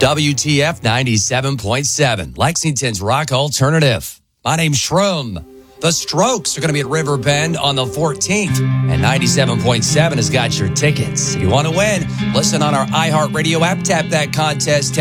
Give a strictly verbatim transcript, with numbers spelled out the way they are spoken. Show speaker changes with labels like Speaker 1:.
Speaker 1: W T F ninety-seven point seven, Lexington's rock alternative. My name's Shroom. The Strokes are going to be at Riverbend on the fourteenth, and ninety-seven point seven has got your tickets. If you want to win, listen on our iHeartRadio app, tap that contest tab.